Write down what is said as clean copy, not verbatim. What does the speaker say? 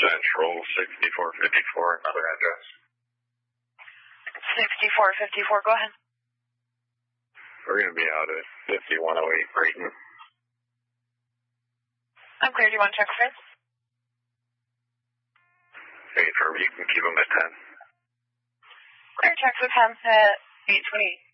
Central 6454, another address. 6454, go ahead. We're going to be out at 5108 Brayton. I'm clear. Do you want to check for it? Hey, you can keep them at 10. Clear, check for 10 at 828.